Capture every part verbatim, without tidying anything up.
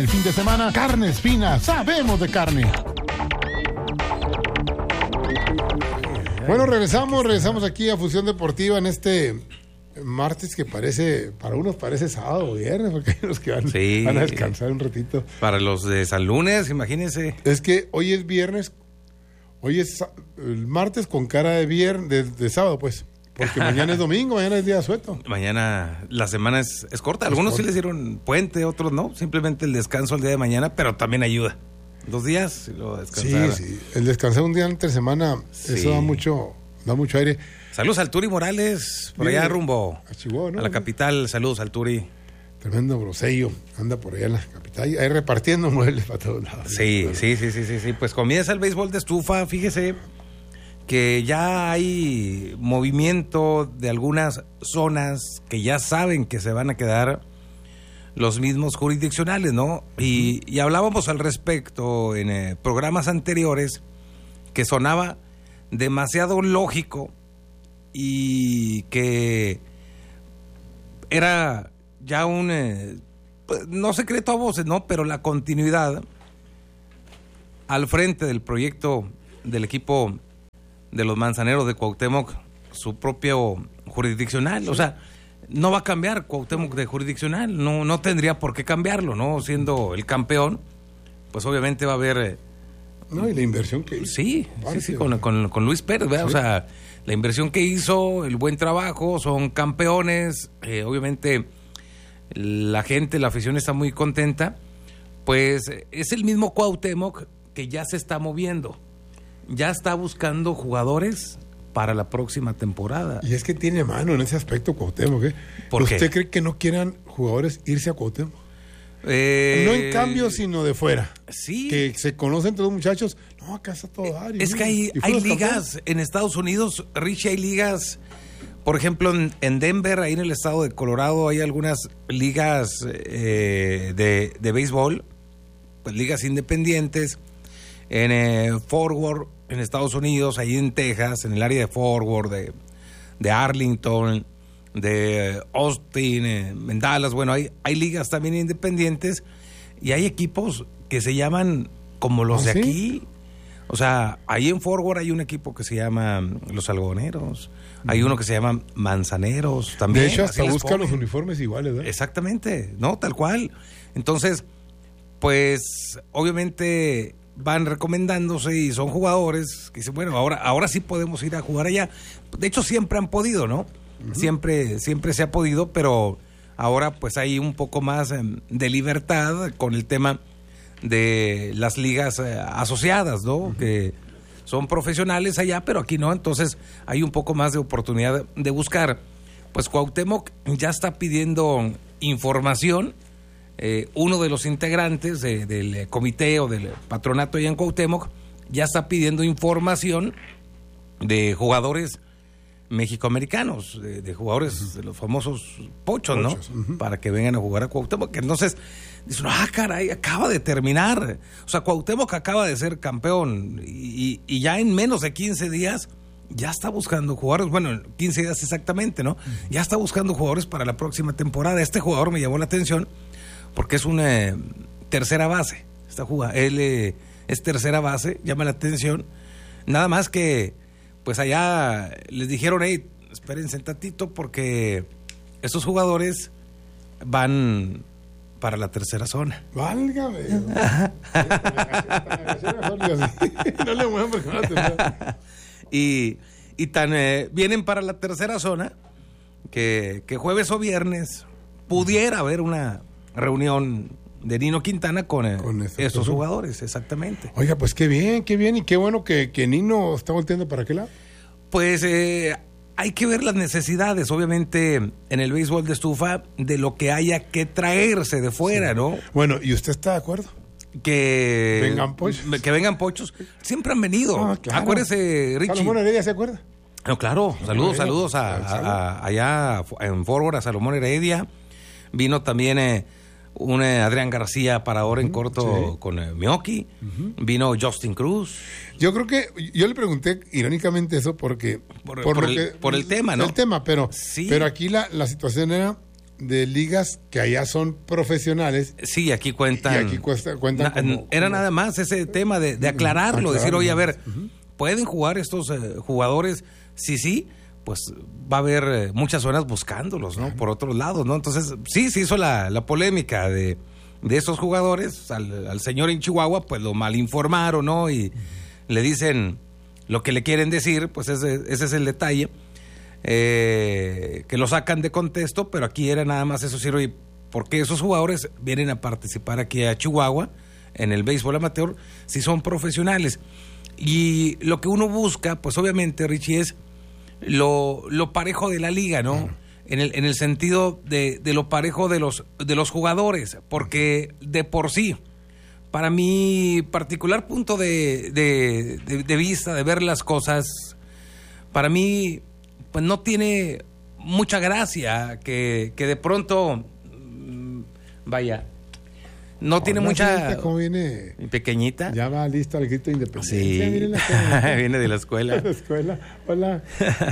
El fin de semana, carne espina, sabemos de carne. Bueno, regresamos, regresamos aquí a Fusión Deportiva en este martes que parece, para unos parece sábado o viernes, porque hay unos que van, sí, van a descansar un ratito. Para los de San Lunes, imagínense. Es que hoy es viernes, hoy es el martes con cara de viernes, de, de sábado, pues. Porque mañana es domingo, mañana es día de asueto. Mañana la semana es, es corta. Algunos es corta. Sí les dieron puente, otros no. Simplemente el descanso el día de mañana, pero también ayuda. Dos días y luego descansar. Sí, sí. El descansar un día entre semana, sí. Eso da mucho, da mucho aire. Saludos al Turi Morales, por allá rumbo a Chihuahua, ¿no? A la capital. Saludos al Turi. Tremendo grosello, anda por allá en la capital, ahí repartiendo muebles para todos lados. Sí, sí, sí, sí, sí, sí. Pues comienza el béisbol de estufa, fíjese que ya hay movimiento de algunas zonas que ya saben que se van a quedar los mismos jurisdiccionales, ¿no? Y, y hablábamos al respecto en eh, programas anteriores que sonaba demasiado lógico y que era ya un, eh, pues, no secreto a voces, ¿no? Pero la continuidad al frente del proyecto del equipo de los Manzaneros de Cuauhtémoc, su propio jurisdiccional, o sea, no va a cambiar Cuauhtémoc de jurisdiccional, no, no tendría por qué cambiarlo, ¿no? Siendo el campeón, pues obviamente va a haber... Eh, no, y la inversión que hizo. Sí, sí, sí, con, con, con Luis Pérez, ¿verdad? Sí. O sea, la inversión que hizo, el buen trabajo, son campeones, eh, obviamente la gente, la afición está muy contenta, pues es el mismo Cuauhtémoc que ya se está moviendo. Ya está buscando jugadores para la próxima temporada. Y es que tiene mano en ese aspecto Cuauhtémoc, ¿eh? ¿Por ¿Usted qué? cree que no quieran jugadores irse a Cuauhtémoc? Eh... No en cambio, sino de fuera. Sí. Que se conocen todos los muchachos. No, acá está todo dar. Es que hay, hay ligas campeones. En Estados Unidos, Richie, hay ligas, por ejemplo, en, en Denver, ahí en el estado de Colorado, hay algunas ligas eh, de, de béisbol, pues ligas independientes. En eh, Fort Worth, en Estados Unidos, ahí en Texas, en el área de Fort Worth, de, de Arlington, de Austin, eh, en Dallas, bueno, hay, hay ligas también independientes y hay equipos que se llaman como los ¿Ah, de sí? aquí. O sea, ahí en Fort Worth hay un equipo que se llama Los Algodoneros, uh-huh. Hay uno que se llama Manzaneros también. De hecho, hasta buscan los uniformes iguales, ¿verdad? Exactamente, no, tal cual. Entonces, pues, obviamente van recomendándose y son jugadores que dicen, bueno, ahora, ahora sí podemos ir a jugar allá. De hecho, siempre han podido, ¿no? Uh-huh. Siempre, siempre se ha podido, pero ahora pues hay un poco más eh, de libertad con el tema de las ligas eh, asociadas, ¿no? Uh-huh. Que son profesionales allá, pero aquí no, entonces hay un poco más de oportunidad de buscar. Pues Cuauhtémoc ya está pidiendo información. Eh, uno de los integrantes de, del comité o del patronato allá en Cuauhtémoc ya está pidiendo información de jugadores mexicoamericanos, de, de jugadores uh-huh. de los famosos pochos, ¿no? Uh-huh. Para que vengan a jugar a Cuauhtémoc. Entonces, dicen, ah, caray, acaba de terminar. O sea, Cuauhtémoc acaba de ser campeón y, y ya en menos de quince días ya está buscando jugadores, bueno, quince días exactamente, ¿no? Uh-huh. Ya está buscando jugadores para la próxima temporada. Este jugador me llamó la atención porque es una eh, tercera base. Esta jugada, él eh, es tercera base, llama la atención. Nada más que, pues allá les dijeron, hey, espérense un tantito porque estos jugadores van para la tercera zona. Válgame. No le muevan porque no te y, y tan eh, vienen para la tercera zona que, que jueves o viernes pudiera haber una reunión de Nino Quintana con, eh, con estos jugadores, exactamente. Oiga, pues qué bien, qué bien y qué bueno que, que Nino está volteando para aquel lado. Pues eh, hay que ver las necesidades, obviamente, en el béisbol de estufa, de lo que haya que traerse de fuera, sí. ¿no? Bueno, ¿y usted está de acuerdo? Que vengan pochos. Que vengan pochos. Siempre han venido. Ah, claro. Acuérdese, Richie. Salomón Heredia, ¿se acuerda? No, claro. Saludos, saludos a, a, a, allá en Fort Worth, a Salomón Heredia. Vino también eh, un eh, Adrián García para ahora en uh-huh, corto sí. con eh, Mioki. Uh-huh. Vino Justin Cruz. Yo creo que, yo le pregunté irónicamente eso porque... Por, por, por, el, que, por el tema, ¿no? El tema, pero, sí. pero aquí la, la situación era de ligas que allá son profesionales. Sí, aquí cuentan. Y aquí cuesta, cuentan na, como, era como, nada más ese tema de, de aclararlo, aclararlo, decir, oye, a ver, uh-huh. ¿pueden jugar estos eh, jugadores? Sí, sí, pues va a haber eh, muchas zonas buscándolos, ¿no? Uh-huh. Por otros lados, ¿no? Entonces, sí, se hizo la, la polémica de, de esos jugadores. Al, al señor en Chihuahua, pues lo malinformaron, ¿no? Y uh-huh. le dicen lo que le quieren decir, pues ese, ese es el detalle. Eh, que lo sacan de contexto, pero aquí era nada más eso, decir, oye, ¿por qué esos jugadores vienen a participar aquí a Chihuahua en el béisbol amateur si son profesionales? Y lo que uno busca, pues obviamente, Richie, es lo, lo parejo de la liga, ¿no? Uh-huh. En el, en el sentido de, de lo parejo de los, de los jugadores, porque de por sí, para mi particular punto de, de, de, de vista, de ver las cosas, para mí pues no tiene mucha gracia que, que de pronto, vaya, no Ahora tiene mucha... ¿Cómo viene? Pequeñita. Ya va lista el grito de independencia. Sí, viene, viene de la escuela. De la escuela, hola.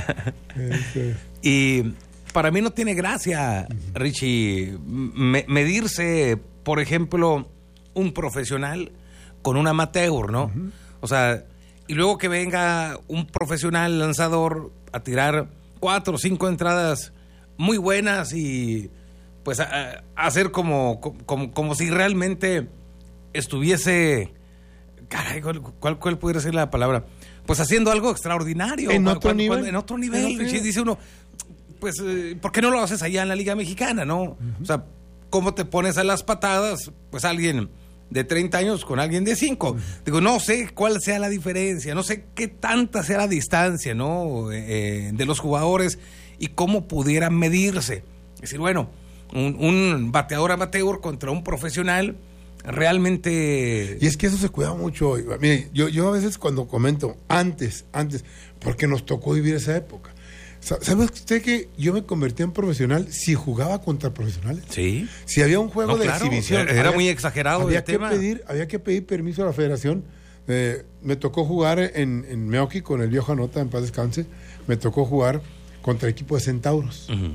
Y para mí no tiene gracia, uh-huh. Richie, me, medirse, por ejemplo, un profesional con un amateur, ¿no? Uh-huh. O sea... Y luego que venga un profesional lanzador a tirar cuatro o cinco entradas muy buenas y pues a, a hacer como, como, como si realmente estuviese, caray, ¿cuál, cuál, cuál pudiera ser la palabra? Pues haciendo algo extraordinario. En cual, otro cual, nivel. Cual, en otro nivel. En otro dice uno, pues, ¿por qué no lo haces allá en la Liga Mexicana, no? Uh-huh. O sea, ¿cómo te pones a las patadas? Pues alguien de treinta años con alguien de cinco. Digo, no sé cuál sea la diferencia, no sé qué tanta sea la distancia, ¿no? Eh, de los jugadores y cómo pudieran medirse. Es decir, bueno, un, un bateador amateur contra un profesional realmente... Y es que eso se cuida mucho. Mire, yo, yo a veces cuando comento, antes, antes, porque nos tocó vivir esa época. ¿Sabe usted que yo me convertí en profesional si jugaba contra profesionales? Sí. Si había un juego no, de claro, exhibición. Era había, muy exagerado había el que tema. Pedir, había que pedir permiso a la federación. Eh, me tocó jugar en, en Meoqui con el viejo Anota, en paz descanse. Me tocó jugar contra el equipo de Centauros. Uh-huh.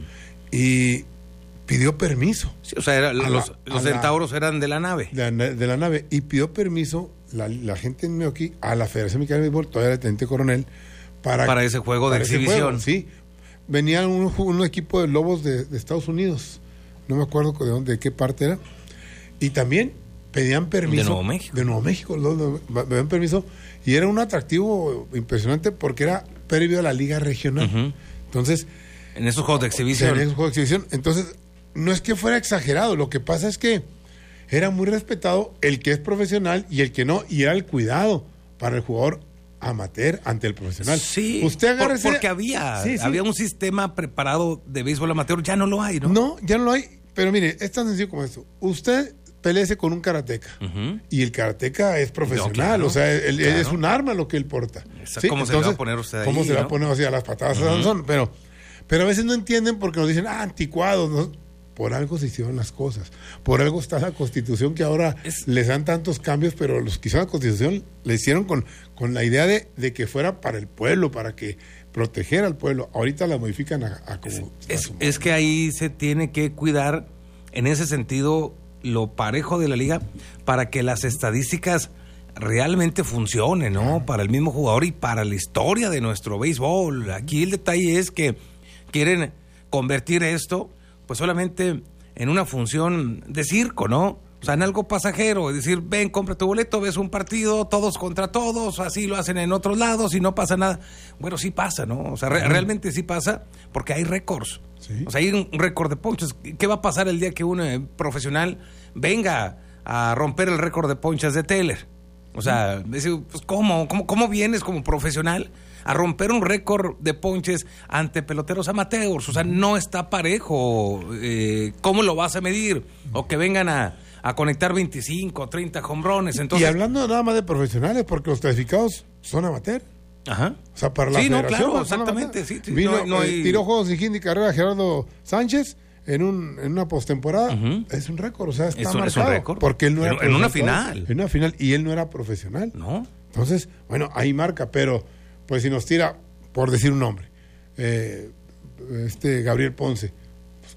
Y pidió permiso. Sí, o sea, era, los, la, los Centauros la, eran de la nave. De, de la nave. Y pidió permiso la, la gente en Meoqui a la Federación Mexicana de Béisbol, todavía era teniente coronel, Para, para ese juego de exhibición. Juego, sí. Venía un, un equipo de Lobos de, de Estados Unidos. No me acuerdo de dónde, de qué parte era. Y también pedían permiso. De Nuevo México. De Nuevo México. Los, los, pedían permiso. Y era un atractivo impresionante porque era previo a la Liga Regional. Uh-huh. Entonces. En esos juegos de exhibición. En esos juegos de exhibición. Entonces, no es que fuera exagerado. Lo que pasa es que era muy respetado el que es profesional y el que no. Y era el cuidado para el jugador amateur ante el profesional. Sí, usted agárrese, por, porque había, sí, sí. había un sistema preparado de béisbol amateur, ya no lo hay, ¿no? No, ya no lo hay, pero mire, es tan sencillo como esto. Usted peleese con un karateca, uh-huh. y el karateca es profesional, no, claro, o sea, él, claro. es un arma lo que él porta. ¿Sí? ¿Cómo Entonces, se le va a poner usted ahí? ¿Cómo se ¿no? va a poner así a las patadas uh-huh. a Sansón? Pero, pero a veces no entienden porque nos dicen, ah, anticuados, ¿no? Por algo se hicieron las cosas. Por algo está la Constitución que ahora es... les dan tantos cambios, pero los que hicieron la Constitución le hicieron con, con la idea de, de que fuera para el pueblo, para que protegiera al pueblo. Ahorita la modifican a, a como... Es, a es que ahí se tiene que cuidar, en ese sentido, lo parejo de la liga, para que las estadísticas realmente funcionen, ¿no? Ah. Para el mismo jugador y para la historia de nuestro béisbol. Aquí el detalle es que quieren convertir esto pues solamente en una función de circo, ¿no? O sea, en algo pasajero, es decir, ven, compra tu boleto, ves un partido, todos contra todos, así lo hacen en otros lados y no pasa nada. Bueno, sí pasa, ¿no? O sea, re- realmente sí pasa porque hay récords. ¿Sí? O sea, hay un récord de ponches. ¿Qué va a pasar el día que un eh, profesional venga a romper el récord de ponches de Teller? O sea, pues, ¿cómo, cómo, ¿cómo vienes como profesional a romper un récord de ponches ante peloteros amateurs? O sea, no está parejo. Eh, ¿Cómo lo vas a medir? O que vengan a, a conectar veinticinco, treinta hombrones. Entonces... Y hablando nada más de profesionales, porque los clasificados son amateur. Ajá. O sea, para la sí, federación... no, claro, exactamente. Sí, sí, Vino, no, no hay... eh, tiró juegos sin hit ni carrera Gerardo Sánchez en un en una postemporada. Uh-huh. Es un récord, o sea, está es un, marcado. Es un récord. Porque él no era en, en una final. En una final, y él no era profesional. No. Entonces, bueno, ahí marca, pero pues si nos tira, por decir un nombre, eh, este Gabriel Ponce, pues,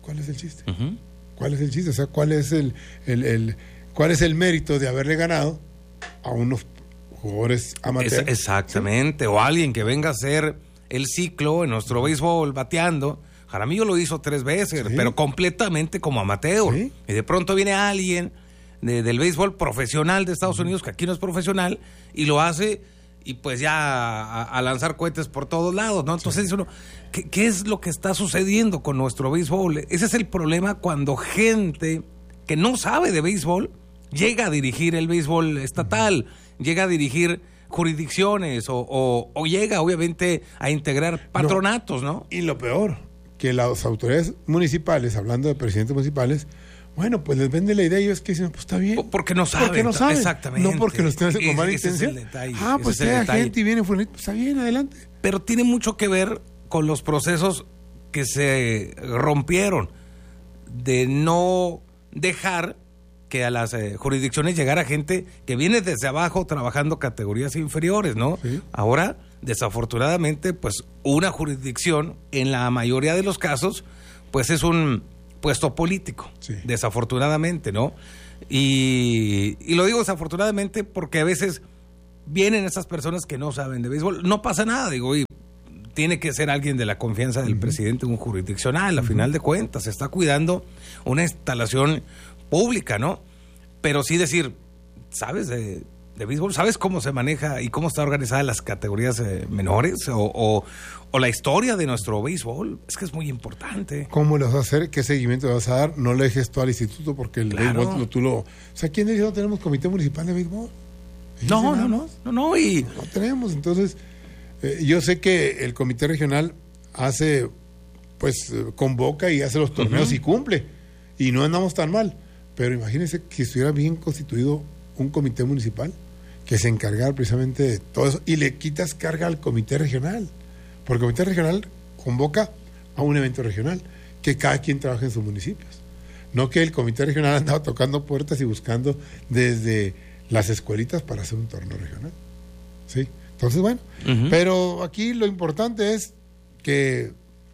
¿cuál es el chiste? Uh-huh. ¿Cuál es el chiste? O sea, ¿cuál es el, el, el, cuál es el mérito de haberle ganado a unos jugadores amateurs? Es, exactamente, ¿sí? O alguien que venga a hacer el ciclo en nuestro béisbol bateando. Jaramillo lo hizo tres veces, ¿sí? Pero completamente como amateur. ¿Sí? Y de pronto viene alguien de, del béisbol profesional de Estados Unidos, que aquí no es profesional, y lo hace, y pues ya a, a lanzar cohetes por todos lados, ¿no? Entonces dice uno, ¿qué, ¿qué es lo que está sucediendo con nuestro béisbol? Ese es el problema cuando gente que no sabe de béisbol llega a dirigir el béisbol estatal, uh-huh. llega a dirigir jurisdicciones o, o, o llega obviamente a integrar patronatos, ¿no? ¿no? Y lo peor, que las autoridades municipales, hablando de presidentes municipales, bueno, pues les vende la idea y ellos que dicen, pues está bien. Porque no saben. Porque no saben. Exactamente. No porque lo estén haciendo con mala ese intención. Es el detalle, ah, pues es queda gente y viene fulanito, pues está bien, adelante. Pero tiene mucho que ver con los procesos que se rompieron de no dejar que a las eh, jurisdicciones llegara gente que viene desde abajo trabajando categorías inferiores, ¿no? Sí. Ahora, desafortunadamente, pues una jurisdicción, en la mayoría de los casos, pues es un puesto político, sí. desafortunadamente, ¿no? Y, y lo digo desafortunadamente porque a veces vienen esas personas que no saben de béisbol. No pasa nada, digo, y tiene que ser alguien de la confianza del uh-huh. presidente, un jurisdiccional, a uh-huh. final de cuentas, se está cuidando una instalación pública, ¿no? Pero sí decir, ¿sabes de, de béisbol? ¿Sabes cómo se maneja y cómo está organizada las categorías eh, menores? O, o, o la historia de nuestro béisbol. Es que es muy importante. ¿Cómo lo vas a hacer? ¿Qué seguimiento le vas a dar? No le dejes todo al instituto porque el claro. béisbol tú lo... O sea, ¿quién dice no tenemos comité municipal de béisbol? No, no, no, no, no, y... No tenemos, entonces... Eh, yo sé que el comité regional hace, pues, eh, convoca y hace los torneos uh-huh. y cumple. Y no andamos tan mal. Pero imagínense que estuviera bien constituido un comité municipal que se encargara precisamente de todo eso y le quitas carga al comité regional. Porque el comité regional convoca a un evento regional, que cada quien trabaja en sus municipios. No que el comité regional andaba tocando puertas y buscando desde las escuelitas para hacer un torneo regional. ¿Sí? Entonces, bueno, uh-huh. pero aquí lo importante es que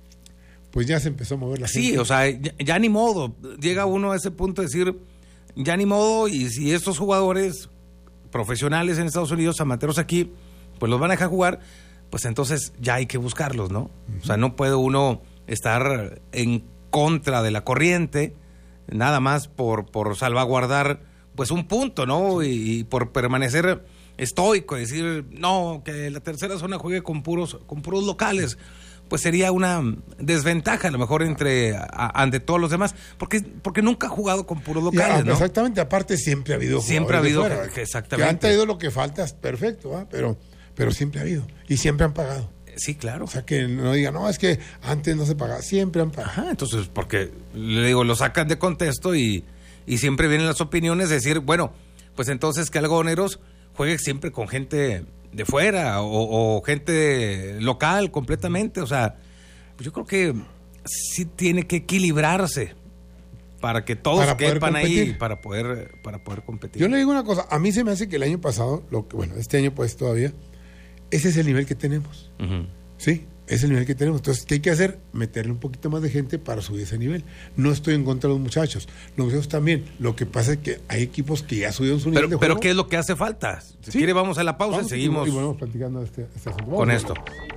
pues ya se empezó a mover la sí, gente. Sí, o sea, ya, ya ni modo. Llega uno a ese punto de decir, ya ni modo, y si estos jugadores profesionales en Estados Unidos, amateurs aquí, pues los van a dejar jugar, pues entonces ya hay que buscarlos, ¿no? Uh-huh. O sea, no puede uno estar en contra de la corriente, nada más por, por salvaguardar pues un punto, ¿no? Sí. Y, y por permanecer estoico, decir, no, que la tercera zona juegue con puros, con puros locales. Pues sería una desventaja a lo mejor entre a, ante todos los demás, porque porque nunca ha jugado con puros locales, ya, ¿no? Exactamente, aparte siempre ha habido siempre ha habido fuera, que, exactamente. Que han traído lo que falta, perfecto, ¿eh? pero pero siempre ha habido y siempre han pagado. Sí, claro. O sea, que no digan, no, es que antes no se pagaba, siempre han pagado. Ajá, entonces, porque le digo, lo sacan de contexto y, y siempre vienen las opiniones de decir, bueno, pues entonces que Algodoneros juegue siempre con gente de fuera o, o gente local completamente, o sea, pues yo creo que sí tiene que equilibrarse para que todos para quepan ahí para poder para poder competir. Yo le digo una cosa, a mí se me hace que el año pasado, lo que bueno, este año pues todavía, ese es el nivel que tenemos, uh-huh. ¿sí? Ese es el nivel que tenemos. Entonces, ¿qué hay que hacer? Meterle un poquito más de gente para subir ese nivel. No estoy en contra de los muchachos. Los muchachos también. Lo que pasa es que hay equipos que ya subieron su nivel pero, de Pero juego. ¿qué es lo que hace falta? Si ¿Sí? quiere, vamos a la pausa vamos, y seguimos. Y volvemos platicando este, este asunto. Con esto.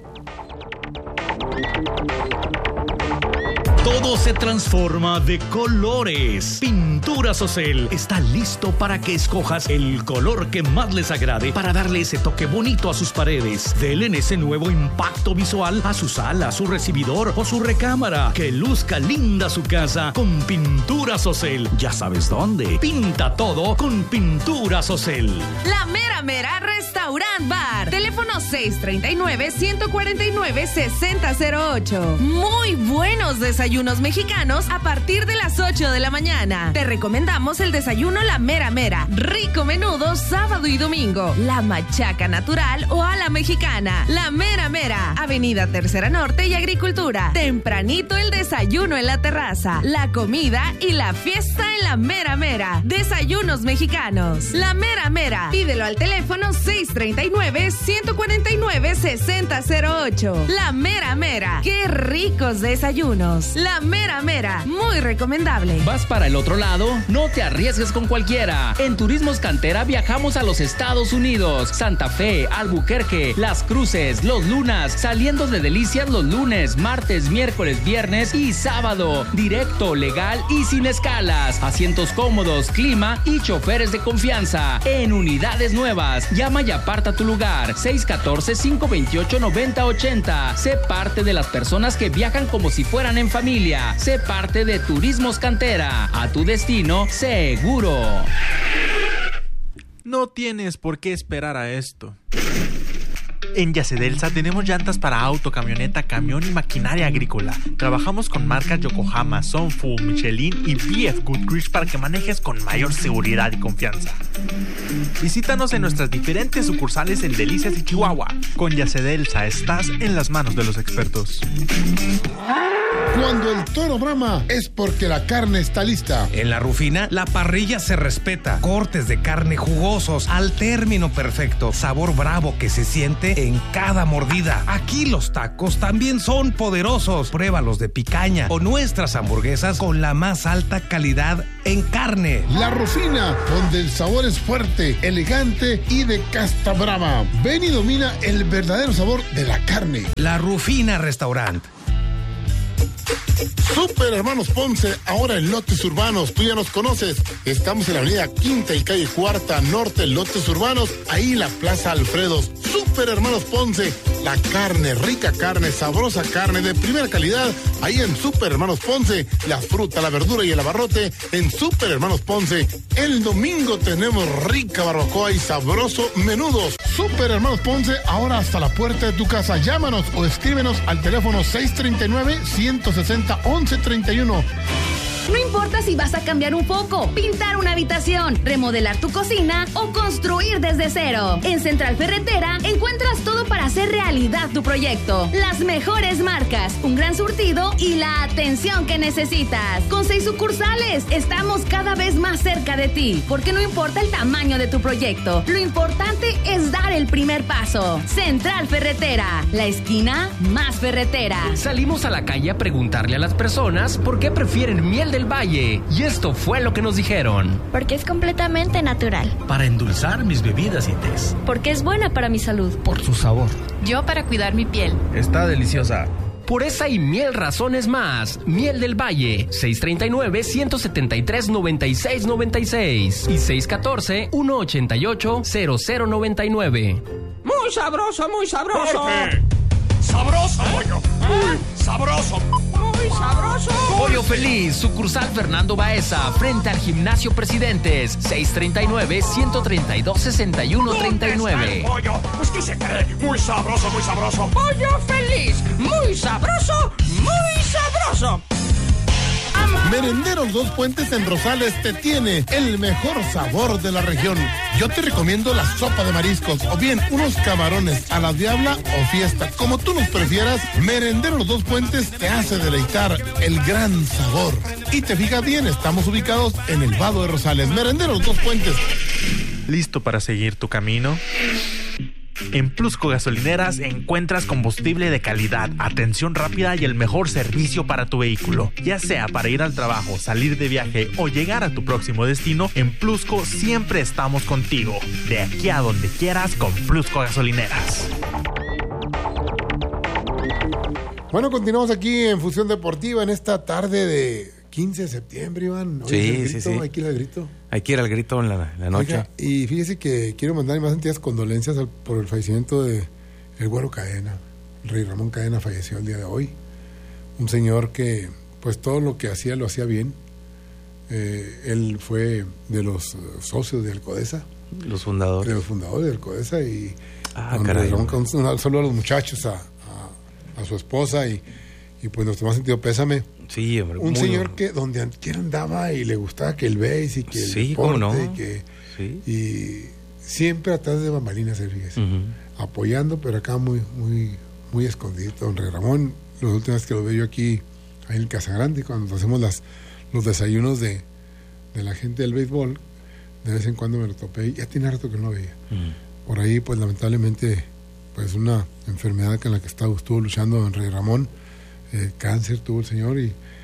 Todo se transforma de colores. Pinturas Ocel está listo para que escojas el color que más les agrade para darle ese toque bonito a sus paredes. Denle ese nuevo impacto visual a su sala, su recibidor o su recámara. Que luzca linda su casa con Pinturas Ocel. Ya sabes dónde. Pinta todo con Pinturas Ocel. La Mera Mera Restaurant Bar. Teléfono seis tres nueve, uno cuatro nueve, seis cero cero ocho. Muy buenos desayunos mexicanos a partir de las ocho de la mañana. Te recomendamos el desayuno La Mera Mera. Rico menudo sábado y domingo. La machaca natural o a la mexicana. La Mera Mera. Avenida Tercera Norte y Agricultura. Tempranito el desayuno en la terraza. La comida y la fiesta en La Mera Mera. Desayunos mexicanos. La Mera Mera. Pídelo al teléfono seis tres nueve, uno cuatro nueve, seis cero cero ocho. La Mera Mera. Qué ricos desayunos. La Mera Mera, muy recomendable. ¿Vas para el otro lado? No te arriesgues con cualquiera. En Turismos Cantera viajamos a los Estados Unidos, Santa Fe, Albuquerque, Las Cruces, Los Lunas, saliendo de Delicias los lunes, martes, miércoles, viernes y sábado. Directo, legal y sin escalas. Asientos cómodos, clima y choferes de confianza. En unidades nuevas. Llama y aparta tu lugar. seis uno cuatro, cinco dos ocho, nueve cero ocho cero. Sé parte de las personas que viajan como si fueran en familia. Sé parte de Turismos Cantera. A tu destino seguro. No tienes por qué esperar a esto. En Yacedelsa tenemos llantas para auto, camioneta, camión y maquinaria agrícola. Trabajamos con marcas Yokohama, Sunfull, Michelin y B F Goodrich para que manejes con mayor seguridad y confianza. Visítanos en nuestras diferentes sucursales en Delicias y Chihuahua. Con Yacedelsa estás en las manos de los expertos. Cuando el toro brama es porque la carne está lista. En La Rufina, la parrilla se respeta. Cortes de carne jugosos al término perfecto. Sabor bravo que se siente en cada mordida. Aquí los tacos también son poderosos. Pruébalos de picaña o nuestras hamburguesas con la más alta calidad en carne. La Rufina, donde el sabor es fuerte, elegante y de casta brava. Ven y domina el verdadero sabor de la carne. La Rufina Restaurant. Super Hermanos Ponce, ahora en Lotes Urbanos, tú ya nos conoces. Estamos en la avenida Quinta y calle Cuarta Norte, Lotes Urbanos, ahí la Plaza Alfredos. Super Hermanos Ponce, la carne, rica carne, sabrosa carne de primera calidad, ahí en Super Hermanos Ponce. La fruta, la verdura y el abarrote en Super Hermanos Ponce. El domingo tenemos rica barbacoa y sabroso menudos. Super Hermanos Ponce, ahora hasta la puerta de tu casa. Llámanos o escríbenos al teléfono seis tres nueve, uno seis cero, once treinta y uno. No importa si vas a cambiar un foco, pintar una habitación, remodelar tu cocina o construir desde cero. En Central Ferretera encuentras todo para hacer realidad tu proyecto. Las mejores marcas, un gran surtido y la atención que necesitas. Con seis sucursales, estamos cada vez más cerca de ti, porque no importa el tamaño de tu proyecto, lo importante es dar el primer paso. Central Ferretera, la esquina más ferretera. Salimos a la calle a preguntarle a las personas por qué prefieren miel de del Valle, y esto fue lo que nos dijeron. Porque es completamente natural. Para endulzar mis bebidas y tés. Porque es buena para mi salud. Por su sabor. Yo para cuidar mi piel. Está deliciosa. Por esa y mil razones más, Miel del Valle, seis tres nueve, uno siete tres, nueve seis nueve seis y seis uno cuatro, uno ocho ocho, cero cero nueve nueve. Muy sabroso, muy sabroso. Jorge. Sabroso, pollo. Muy sabroso. Muy sabroso. Pollo Feliz, sucursal Fernando Baeza, frente al Gimnasio Presidentes, seis tres nueve, uno tres dos, seis uno tres nueve. Pollo, pues que se cree. Muy sabroso, muy sabroso. Pollo Feliz, muy sabroso, muy sabroso. Merenderos Dos Puentes en Rosales te tiene el mejor sabor de la región. Yo te recomiendo la sopa de mariscos o bien unos camarones a la diabla o fiesta. Como tú nos prefieras, Merenderos Dos Puentes te hace deleitar el gran sabor. Y te fijas bien, estamos ubicados en el Vado de Rosales. Merenderos Dos Puentes. ¿Listo para seguir tu camino? En Plusco Gasolineras encuentras combustible de calidad, atención rápida y el mejor servicio para tu vehículo. Ya sea para ir al trabajo, salir de viaje o llegar a tu próximo destino, en Plusco siempre estamos contigo. De aquí a donde quieras con Plusco Gasolineras. Bueno, continuamos aquí en Fusión Deportiva en esta tarde de quince de septiembre, Iván. Hoy Sí, es el grito, sí, sí. Hay que ir al grito. Hay que ir al grito en la, la noche. Oiga, y fíjese que quiero mandar más sentidas condolencias al, por el fallecimiento de el Güero Cadena. El rey Ramón Cadena falleció el día de hoy. Un señor que, pues todo lo que hacía lo hacía bien. Eh, él fue de los socios de Alcodesa. Los fundadores. De los fundadores de Alcodesa. Y Ah, don caray. Ramón, un saludo a los muchachos, a, a, a su esposa y, y pues nuestro más sentido pésame. Sí, hombre. Un muy señor bueno. que donde quiera andaba y le gustaba que el base y que el Sí, deporte cómo no. y que Sí. y siempre atrás de bambalinas, eh, fíjese, Ujú. apoyando, pero acá muy muy muy escondido. Don Rey Ramón, las últimas veces que lo veo yo aquí ahí en el Casagrande, cuando hacemos las los desayunos de, de la gente del béisbol, de vez en cuando me lo topé, ya tiene rato que no lo veía. Ujú. Por ahí, pues lamentablemente, pues una enfermedad con la que estaba, estuvo luchando don Rey Ramón, eh, cáncer tuvo el señor y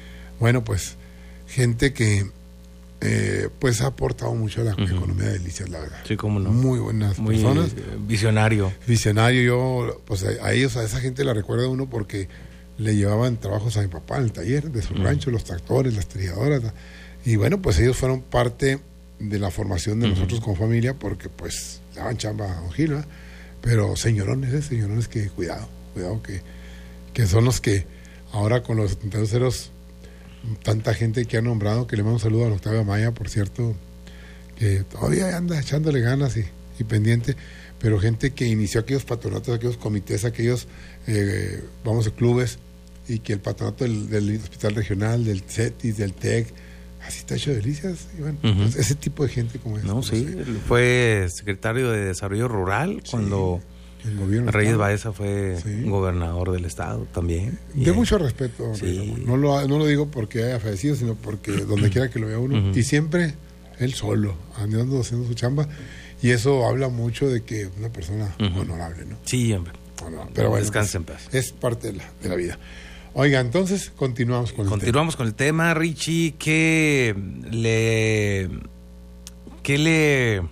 Bueno, pues gente que eh, pues ha aportado mucho a la uh-huh. economía de Delicias, la verdad. Sí, cómo no. Muy buenas Muy personas. Visionario. Visionario, yo, pues a, a ellos, a esa gente la recuerda uno porque le llevaban trabajos a mi papá en el taller de su uh-huh. rancho, los tractores, las trilladoras. Y bueno, pues ellos fueron parte de la formación de uh-huh. nosotros como familia porque pues daban chamba a Don Gil, ¿verdad? Pero señorones, ¿eh? señorones que cuidado, cuidado que, que son los que ahora con los setenta y dos ceros tanta gente que ha nombrado, que le mando un saludo a Octavio Maya, por cierto, que todavía anda echándole ganas y, y pendiente, pero gente que inició aquellos patronatos, aquellos comités, aquellos, eh, vamos, clubes, y que el patronato del, del hospital regional, del CETIS, del TEC, así está hecho Delicias, Iván. Uh-huh. Pues ese tipo de gente como es. No, no sí, sé. Fue secretario de Desarrollo Rural sí, cuando el gobierno Reyes Baeza fue sí. gobernador del estado también. De y mucho respeto, sí. no, lo, no lo digo porque haya fallecido, sino porque donde quiera que lo vea uno, uh-huh. y siempre él solo, andando haciendo su chamba, y eso habla mucho de que una persona uh-huh. honorable, ¿no? Sí, hombre. Bueno, pero bueno, descanse en paz. Es parte de la, de la vida. Oiga, entonces continuamos con el Continuamos tema. con el tema, Richie. ¿Qué le... ¿Qué le...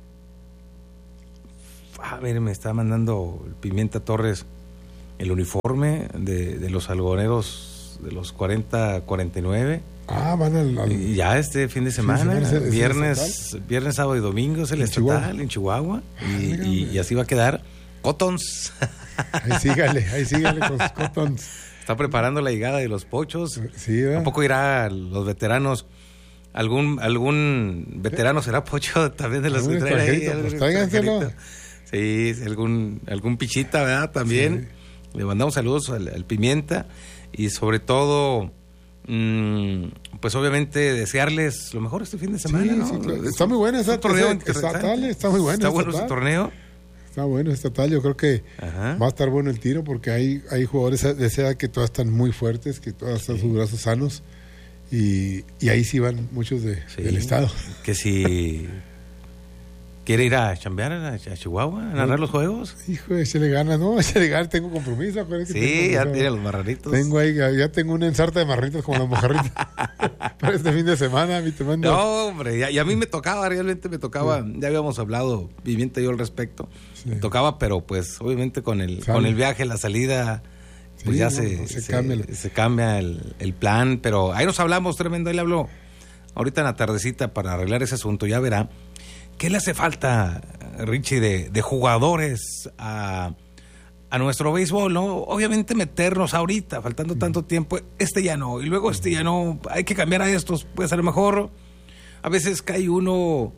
A ver, me está mandando Pimienta Torres el uniforme de, de los algodoneros de los cuarenta cuarenta y nueve. Ah, van al... al... Y ya este fin de semana, sí, semana viernes, viernes, sábado y domingo es el en estatal Chihuahua. en Chihuahua. Y, y, y así va a quedar. Cotons. Ahí sígale, ahí sígale con sus cotons. Está preparando la llegada de los pochos. Sí, ¿verdad? ¿A poco irá los veteranos? ¿Algún algún veterano será pocho también de los que traen ahí? Pues tráiganselo. Sí, algún, algún pichita, ¿verdad? También. Sí. Le mandamos saludos al, al Pimienta y sobre todo, mmm, pues obviamente desearles lo mejor este fin de semana, sí, ¿no? Sí, claro. Está muy buena esa torneo estatal, está muy bueno. Está bueno ese torneo. Está bueno estatal, yo creo que Ajá. va a estar bueno el tiro porque hay, hay jugadores de esa edad que todas están muy fuertes, que todas están sí. sus brazos sanos y, y ahí sí van muchos de, sí. del estado. Que si quiere ir a chambear a, a Chihuahua, a narrar los juegos. Hijo, échale ganas, no, échale ganas, tengo compromiso. Sí, tengo, ya tiene los marranitos. Tengo ahí, ya tengo una ensarta de marranitos como las mojarritas. Para este fin de semana, a mí te mando. No, hombre, y a, y a mí me tocaba, realmente me tocaba, sí. ya habíamos hablado, Pimienta y yo al respecto. Sí. Me tocaba, pero pues obviamente con el Sale. con el viaje, la salida, pues sí, ya no, se, no, se, se cambia, el... se cambia el, el plan, pero ahí nos hablamos, tremendo, ahí le habló ahorita en la tardecita para arreglar ese asunto, ya verá. ¿Qué le hace falta, Richie, de, de jugadores a, a nuestro béisbol, no? Obviamente meternos ahorita, faltando tanto tiempo, este ya no, y luego este ya no, hay que cambiar a estos, pues a lo mejor a veces cae uno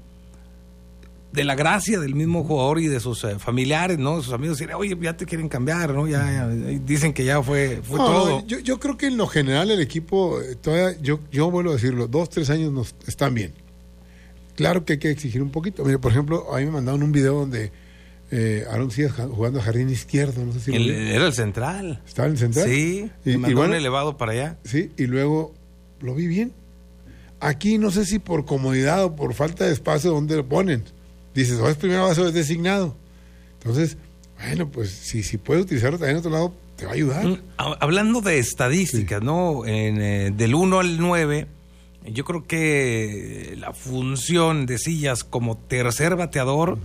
de la gracia del mismo jugador y de sus eh, familiares, ¿no? Sus amigos dicen, oye, ya te quieren cambiar, ¿no? Ya, ya dicen que ya fue, fue no, todo. Yo, yo creo que en lo general el equipo, todavía, yo, yo vuelvo a decirlo, dos, tres años nos están bien. Claro que hay que exigir un poquito. Mira, por ejemplo, a mí me mandaron un video donde eh, Aaron Díaz jugando a jardín izquierdo, no sé si el, era el central. ¿Estaba en el central? Sí, y, me mandó y bueno, un elevado para allá. Sí, y luego lo vi bien. Aquí no sé si por comodidad o por falta de espacio donde lo ponen. Dices, o es primera base o es designado. Entonces, bueno, pues si, si puedes utilizarlo también en otro lado, te va a ayudar. Mm, hablando de estadísticas, sí. ¿no? En, eh, del uno al nueve, yo creo que la función de Sillas como tercer bateador uh-huh.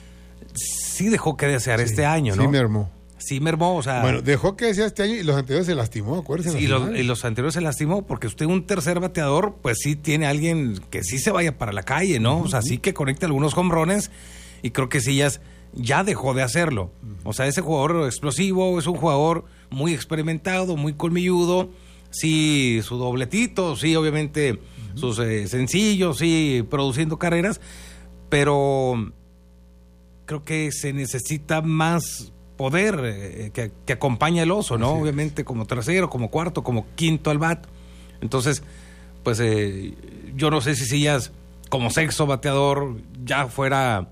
sí dejó que desear sí, este año, ¿no? Sí, mermó. Sí, mermó, o sea... Bueno, dejó que desear este año y los anteriores se lastimó, acuérdense. Sí, y los, y los anteriores se lastimó porque usted un tercer bateador, pues sí tiene alguien que sí se vaya para la calle, ¿no? Uh-huh. O sea, sí que conecte algunos hombrones y creo que Sillas ya dejó de hacerlo. Uh-huh. O sea, ese jugador explosivo es un jugador muy experimentado, muy colmilludo, sí, su dobletito, sí, obviamente... Uh-huh. sus eh, sencillos, sí, produciendo carreras, pero creo que se necesita más poder eh, que, que acompaña el oso, ¿no? Así obviamente es. Como tercero, como cuarto, como quinto al bat. Entonces, pues eh, yo no sé si Sillas como sexto bateador ya fuera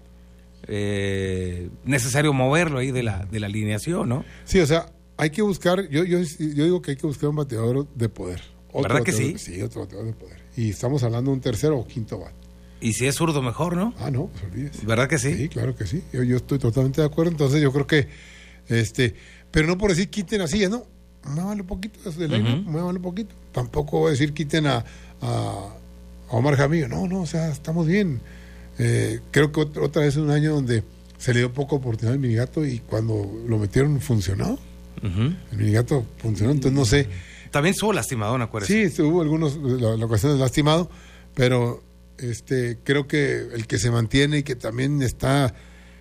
eh, necesario moverlo ahí de la, de la alineación, ¿no? Sí, o sea, hay que buscar, yo, yo, yo digo que hay que buscar un bateador de poder. Otro ¿verdad que bateador, sí? Sí, otro bateador de poder. Y estamos hablando de un tercero o quinto bat. Y si es zurdo, mejor, ¿no? Ah, no, pues olvídese. ¿Verdad que sí? Sí, claro que sí. Yo, yo estoy totalmente de acuerdo. Entonces yo creo que, este, pero no por decir quiten a Sillas, no. muévanle un poquito de line-up, uh-huh. muévanle un poquito. Tampoco voy a decir quiten a, a, a Omar Jaramillo. No, no, o sea, estamos bien. Eh, creo que otra, otra vez es un año donde se le dio poca oportunidad al Minigato y cuando lo metieron funcionó. Uh-huh. El Minigato funcionó, entonces no sé. También estuvo lastimado, ¿no acuerdas? Sí, estuvo algunos, la, la ocasión de lastimado, pero este creo que el que se mantiene y que también está,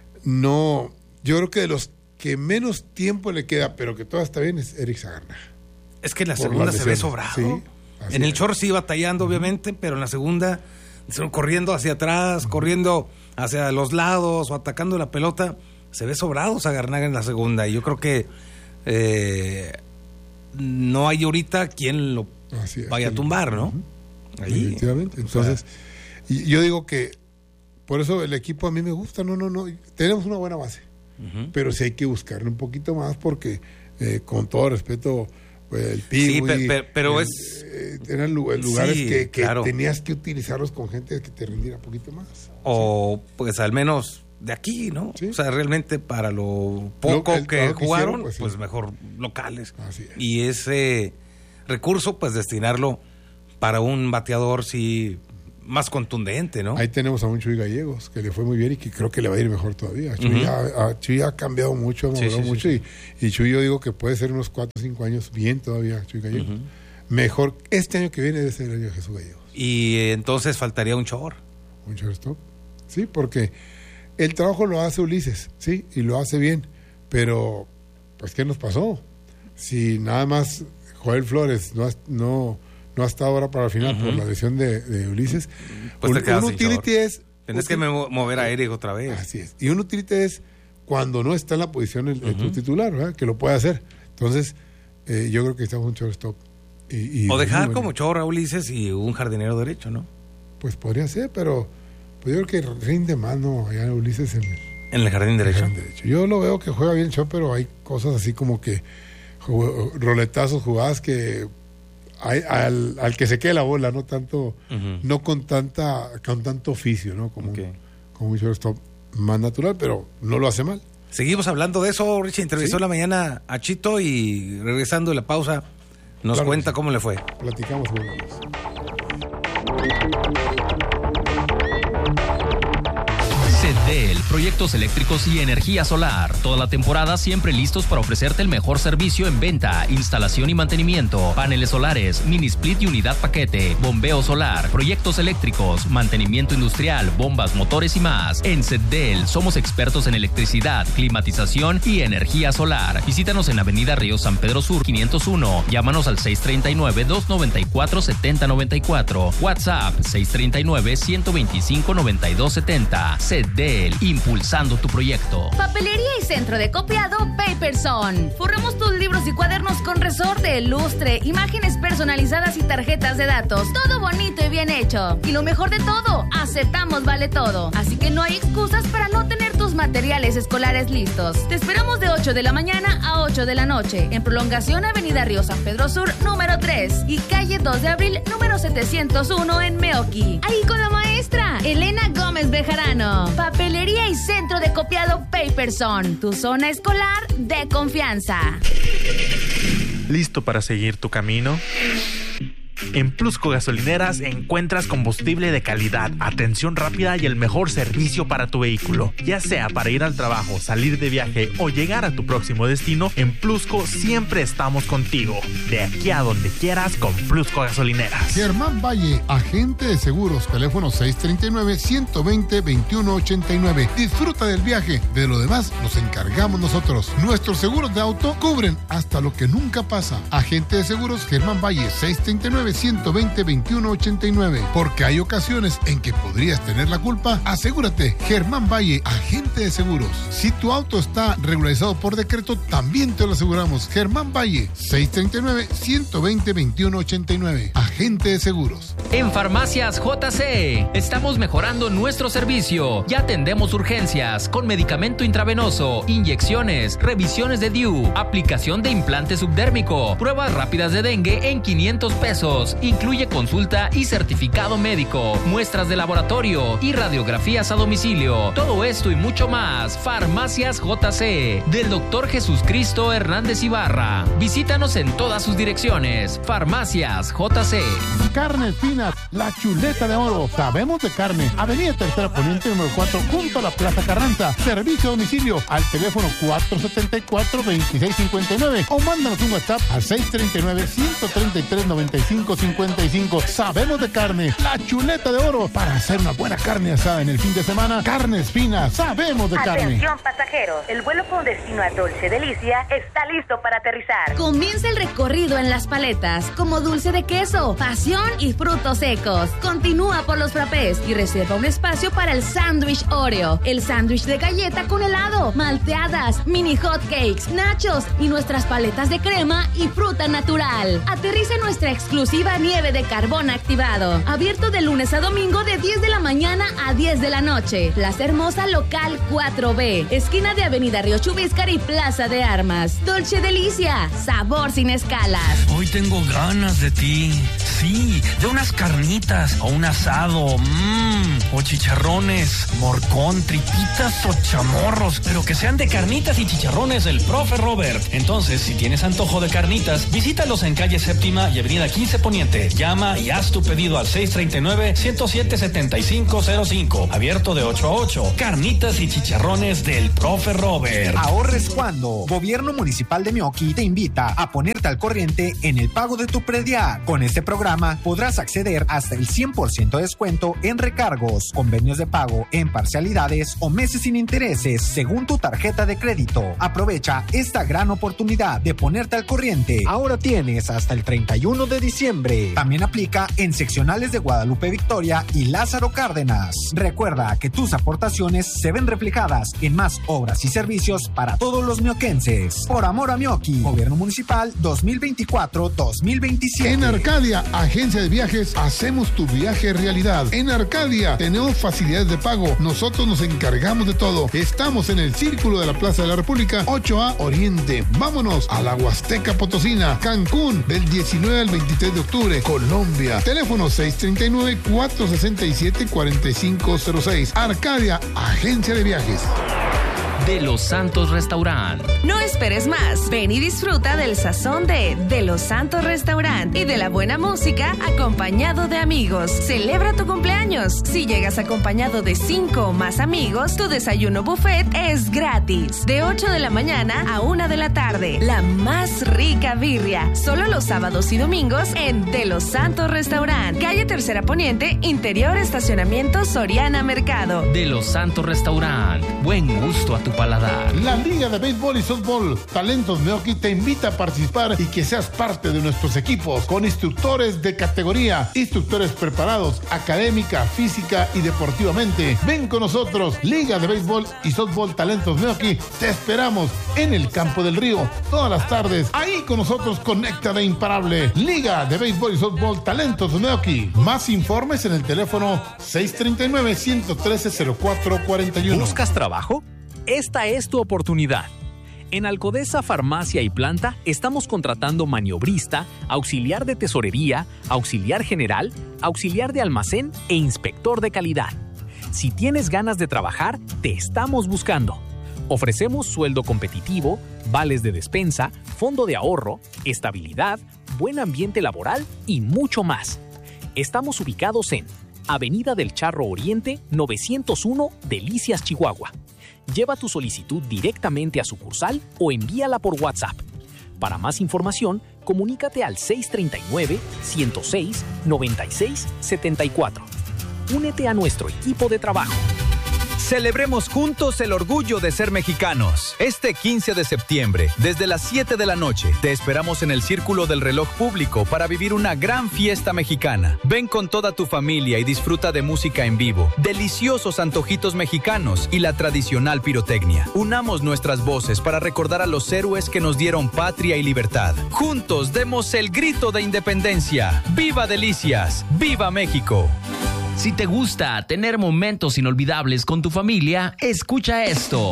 no, yo creo que de los que menos tiempo le queda, pero que todavía está bien, es Eric Sagarna. Es que en la segunda se ve sobrado. Sí, en el es. short sí batallando, uh-huh. obviamente, pero en la segunda, corriendo hacia atrás, uh-huh. corriendo hacia los lados o atacando la pelota, se ve sobrado Sagarnaga en la segunda. Y yo creo que eh, no hay ahorita quien lo es, vaya a tumbar, ¿no? Uh-huh. Ahí. Definitivamente. Entonces, o sea, yo digo que por eso el equipo a mí me gusta. No, no, no. Tenemos una buena base. Uh-huh. Pero sí hay que buscarle un poquito más porque, eh, con todo respeto, pues, el Piwi, sí, pe, pe, pero el, es eh, eran lugares sí, que, que claro. tenías que utilizarlos con gente que te rindiera un poquito más. O sí. pues al menos de aquí, ¿no? ¿Sí? O sea, realmente para lo poco lo, el, que jugaron, que hicieron, pues, pues sí. mejor locales. Así es. Y ese recurso, pues destinarlo para un bateador sí más contundente, ¿no? Ahí tenemos a un Chuy Gallegos, que le fue muy bien y que creo que le va a ir mejor todavía. Chuy, uh-huh. ha, a, Chuy ha cambiado mucho, ha madurado sí, sí, mucho sí. Y, y Chuy yo digo que puede ser unos cuatro o cinco años bien todavía, Chuy Gallegos. Uh-huh. Mejor este año que viene debe ser el año de Jesús Gallegos. Y eh, entonces faltaría un short. Un shortstop, sí, porque el trabajo lo hace Ulises, sí, y lo hace bien, pero pues ¿qué nos pasó? Si nada más Joel Flores no... no no hasta ahora para el final, uh-huh. por la lesión de, de Ulises. Pues un, te un utility es... Tienes que mover a Eric otra vez. Así es. Y un utility es cuando no está en la posición el, uh-huh. tu titular, ¿verdad? Que lo puede hacer. Entonces, eh, yo creo que estamos un shortstop. Y, y o dejar como short a Ulises y un jardinero derecho, ¿no? Pues podría ser, pero pues yo creo que rinde más, ¿no? Allá Ulises en el, en el jardín derecho. El jardín derecho. Yo lo veo que juega bien short, pero hay cosas así como que roletazos, jugadas que... Al, al que se quede la bola, no tanto, uh-huh. no con tanta, con tanto oficio, ¿no? Como, okay. como un shortstop más natural, pero no lo hace mal. Seguimos hablando de eso, Richie entrevistó ¿Sí? la mañana a Chito y regresando de la pausa nos claro cuenta sí. cómo le fue. Platicamos con ellos. Del proyectos eléctricos y energía solar. Toda la temporada siempre listos para ofrecerte el mejor servicio en venta, instalación y mantenimiento. Paneles solares, mini split y unidad paquete, bombeo solar, proyectos eléctricos, mantenimiento industrial, bombas, motores y más. En Cetdel somos expertos en electricidad, climatización y energía solar. Visítanos en Avenida Río San Pedro Sur quinientos uno. Llámanos al seis tres nueve, dos nueve cuatro, siete cero nueve cuatro. WhatsApp seis tres nueve, uno dos cinco, nueve dos siete cero. Cetdel, impulsando tu proyecto. Papelería y centro de copiado Paperson. Forramos tus libros y cuadernos con resorte, lustre, imágenes personalizadas y tarjetas de datos. Todo bonito y bien hecho. Y lo mejor de todo, aceptamos vale todo. Así que no hay excusas para no tener tus materiales escolares listos. Te esperamos de ocho de la mañana a ocho de la noche. En prolongación Avenida Río San Pedro Sur, número tres. Y calle dos de abril, número setecientos uno en Meoqui. Ahí con la maestra, Elena Gómez Bejarano. Papelería y centro de copiado Paperson, tu zona escolar de confianza. ¿Listo para seguir tu camino? En Plusco Gasolineras encuentras combustible de calidad, atención rápida y el mejor servicio para tu vehículo. Ya sea para ir al trabajo, salir de viaje o llegar a tu próximo destino, en Plusco siempre estamos contigo. De aquí a donde quieras con Plusco Gasolineras. Germán Valle, agente de seguros, teléfono seis tres nueve, uno dos cero, dos uno ocho nueve. Disfruta del viaje, de lo demás nos encargamos nosotros. Nuestros seguros de auto cubren hasta lo que nunca pasa. Agente de seguros Germán Valle, seis tres nueve, uno dos cero, dos uno ocho nueve. Porque hay ocasiones en que podrías tener la culpa. Asegúrate, Germán Valle, agente de seguros. Si tu auto está regularizado por decreto, también te lo aseguramos. Germán Valle, seis tres nueve, uno dos cero, dos uno ocho nueve. Agente de seguros. En Farmacias J C estamos mejorando nuestro servicio. Ya atendemos urgencias con medicamento intravenoso, inyecciones, revisiones de D I U, aplicación de implante subdérmico, pruebas rápidas de dengue en quinientos pesos. Unidos. Incluye consulta y certificado médico, muestras de laboratorio y radiografías a domicilio. Todo esto y mucho más. Farmacias J C, del doctor Jesús Cristo Hernández Ibarra. Visítanos en todas sus direcciones. Farmacias J C. Carnes Finas, la chuleta de oro. Sabemos de carne. Avenida Tercera Poniente número cuatro, junto a la Plaza Carranza. Servicio a domicilio al teléfono cuatro siete cuatro, dos seis cinco nueve o mándanos un WhatsApp al seis tres nueve, uno tres tres, nueve cinco cinco cinco. Sabemos de carne, la chuleta de oro. Para hacer una buena carne asada en el fin de semana, Carnes Finas, sabemos de carne. Atención pasajeros, el vuelo con destino a Dulce Delicia está listo para aterrizar. Comienza el recorrido en Las Paletas, como dulce de queso, pasión y frutos secos. Continúa por los frappés y reserva un espacio para el sándwich Oreo, el sándwich de galleta con helado, malteadas, mini hot cakes, nachos y nuestras paletas de crema y fruta natural. Aterriza en nuestra exclusiva nieve de carbón activado. Abierto de lunes a domingo de diez de la mañana a diez de la noche. Plaza Hermosa Local cuatro B, esquina de Avenida Río Chubíscar y Plaza de Armas. Dolce Delicia, sabor sin escalas. Hoy tengo ganas de ti. Sí, de unas carnitas o un asado, mmm, o chicharrones, morcón, tripitas o chamorros, pero que sean de carnitas y chicharrones del profe Robert. Entonces, si tienes antojo de carnitas, visítalos en calle Séptima y Avenida quince Poniente. Llama y haz tu pedido al seis tres nueve, uno cero siete, siete cinco cero cinco. Abierto de ocho a ocho. Carnitas y chicharrones del profe Robert. Ahorres cuando. Gobierno Municipal de Meoqui te invita a ponerte al corriente en el pago de tu predial. Con este programa podrás acceder hasta el cien por ciento de descuento en recargos, convenios de pago en parcialidades o meses sin intereses según tu tarjeta de crédito. Aprovecha esta gran oportunidad de ponerte al corriente. Ahora tienes hasta el treinta y uno de diciembre. También aplica en seccionales de Guadalupe Victoria y Lázaro Cárdenas. Recuerda que tus aportaciones se ven reflejadas en más obras y servicios para todos los mioquenses. Por amor a Meoqui, Gobierno Municipal dos mil veinticuatro dos mil veintisiete. En Arcadia, agencia de viajes, hacemos tu viaje realidad. En Arcadia tenemos facilidades de pago. Nosotros nos encargamos de todo. Estamos en el Círculo de la Plaza de la República, ocho A Oriente. Vámonos a la Huasteca Potosina, Cancún, del diecinueve al veintitrés de octubre, Colombia. Teléfono seis tres nueve, cuatro seis siete, cuatro cinco cero seis. Arcadia, agencia de viajes. De Los Santos Restaurant. No esperes más. Ven y disfruta del sazón de De Los Santos Restaurant y de la buena música acompañado de amigos. Celebra tu cumpleaños. Si llegas acompañado de cinco o más amigos, tu desayuno buffet es gratis. De ocho de la mañana a una de la tarde. La más rica birria. Solo los sábados y domingos en De Los Santos Restaurant. Calle Tercera Poniente, interior estacionamiento Soriana Mercado. De Los Santos Restaurant. Buen gusto a tu paladar. La Liga de Béisbol y Softball Talentos Meoqui te invita a participar y que seas parte de nuestros equipos con instructores de categoría, instructores preparados académica, física y deportivamente. Ven con nosotros, Liga de Béisbol y Softball Talentos Meoqui. Te esperamos en el Campo del Río todas las tardes. Ahí con nosotros conecta de imparable. Liga de Béisbol y Softball Talentos Meoqui. Más informes en el teléfono seis tres nueve, uno uno tres, cero cuatro cuatro uno. ¿Buscas trabajo? Esta es tu oportunidad. En Alcodesa Farmacia y Planta estamos contratando maniobrista, auxiliar de tesorería, auxiliar general, auxiliar de almacén e inspector de calidad. Si tienes ganas de trabajar, te estamos buscando. Ofrecemos sueldo competitivo, vales de despensa, fondo de ahorro, estabilidad, buen ambiente laboral y mucho más. Estamos ubicados en Avenida del Charro Oriente, novecientos uno, Delicias, Chihuahua. Lleva tu solicitud directamente a sucursal o envíala por WhatsApp. Para más información, comunícate al seis tres nueve, uno cero seis, nueve seis siete cuatro. Únete a nuestro equipo de trabajo. Celebremos juntos el orgullo de ser mexicanos. Este quince de septiembre, desde las siete de la noche, te esperamos en el Círculo del Reloj Público para vivir una gran fiesta mexicana. Ven con toda tu familia y disfruta de música en vivo, deliciosos antojitos mexicanos y la tradicional pirotecnia. Unamos nuestras voces para recordar a los héroes que nos dieron patria y libertad. Juntos demos el grito de independencia. ¡Viva Delicias! ¡Viva México! Si te gusta tener momentos inolvidables con tu familia, escucha esto.